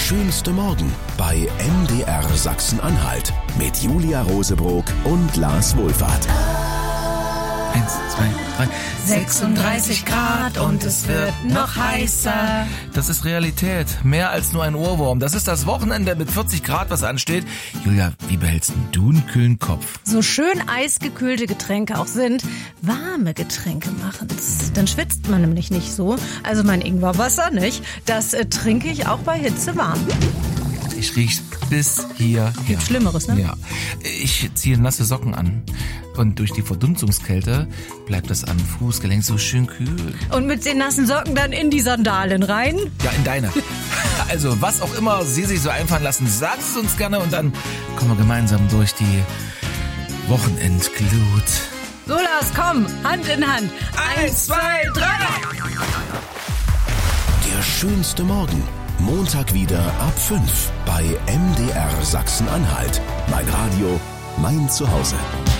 schönste Morgen bei MDR Sachsen-Anhalt mit Julia Rosebrock und Lars Wohlfahrt. 1, 2, 3. 36 Grad und es wird noch heißer. Das ist Realität. Mehr als nur ein Ohrwurm. Das ist das Wochenende mit 40 Grad, was ansteht. Julia, wie behältst du einen kühlen Kopf? So schön eisgekühlte Getränke auch sind, warme Getränke machen's. Dann schwitzt man nämlich nicht so. Also mein Ingwerwasser nicht. Das trinke ich auch bei Hitze warm. Ich riech's bis hierher. Gibt Schlimmeres, ne? Ja. Ich ziehe nasse Socken an. Und durch die Verdunstungskälte bleibt das am Fußgelenk so schön kühl. Und mit den nassen Socken dann in die Sandalen rein? Ja, in deine. Also, was auch immer Sie sich so einfallen lassen, sagt es uns gerne und dann kommen wir gemeinsam durch die Wochenendglut. So, Lars, komm, Hand in Hand. 1, 2, 3. Der schönste Morgen. Montag wieder ab 5 bei MDR Sachsen-Anhalt. Mein Radio, mein Zuhause.